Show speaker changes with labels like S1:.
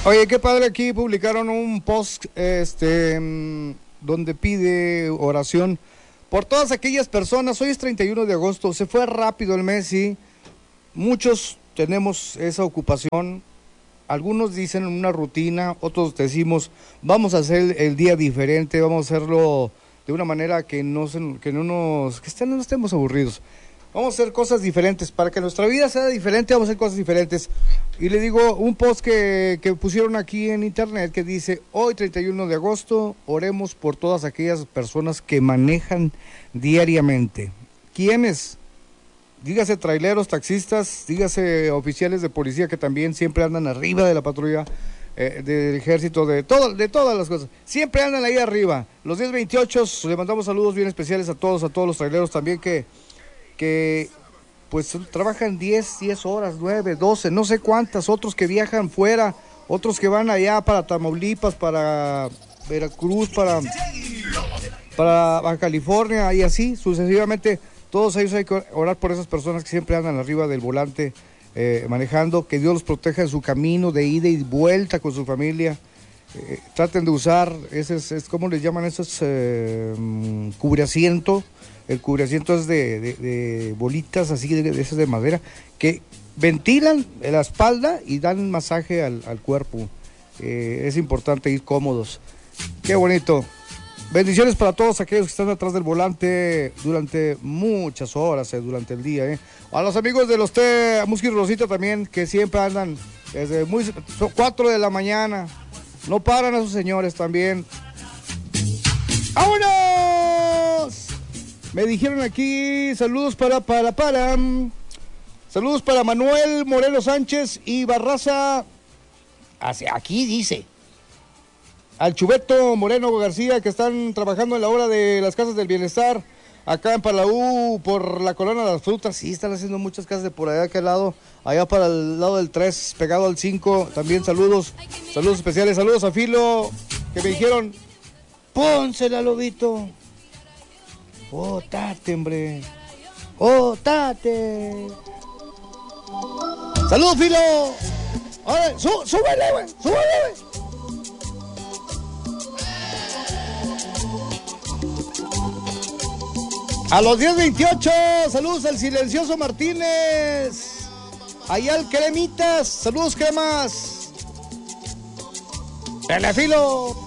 S1: Oye, qué padre, aquí publicaron un post, donde pide oración por todas aquellas personas. Hoy es 31 de agosto, se fue rápido el mes y muchos tenemos esa ocupación. Algunos dicen una rutina, otros decimos vamos a hacer el día diferente, vamos a hacerlo de una manera que no estemos aburridos. Vamos a hacer cosas diferentes, para que nuestra vida sea diferente, vamos a hacer cosas diferentes. Y le digo, un post que pusieron aquí en internet que dice, hoy 31 de agosto, oremos por todas aquellas personas que manejan diariamente. ¿Quiénes? Dígase traileros, taxistas, dígase oficiales de policía que también siempre andan arriba de la patrulla, del ejército, de todas las cosas. Siempre andan ahí arriba. Los 1028, le mandamos saludos bien especiales a todos los traileros también que pues trabajan 10 horas, 9, 12, no sé cuántas, otros que viajan fuera, otros que van allá para Tamaulipas, para Veracruz, para Baja California y así sucesivamente. Todos ellos hay que orar por esas personas que siempre andan arriba del volante manejando, que Dios los proteja en su camino de ida y vuelta con su familia. Traten de usar, ¿cómo les llaman esos? Cubreasiento. El cubreasiento es de bolitas así, de esas de madera, que ventilan la espalda y dan masaje al cuerpo. Es importante ir cómodos. Qué bonito. Bendiciones para todos aquellos que están atrás del volante durante muchas horas, durante el día. A los amigos de los Musqui Rosita también, que siempre andan desde 4 de la mañana. No paran a sus señores también. ¡Vámonos! Me dijeron aquí, saludos saludos para Manuel Moreno Sánchez y Barraza, aquí dice, al Chubeto Moreno García, que están trabajando en la obra de las casas del bienestar, acá en Palau, por la Colonia de las Frutas. Sí, están haciendo muchas casas de por allá, aquel lado, allá para el lado del 3, pegado al 5, también saludos especiales, saludos a Filo, que me dijeron, pónsela, Lobito. Oh, tate, hombre. Oh, tate. ¡Saludos, Filo! ¡Ahora, súbele, güey! ¡Súbele, güey! A los 1028, saludos al Silencioso Martínez. Allá al Cremitas, saludos, Cremas. ¡Dale, Filo!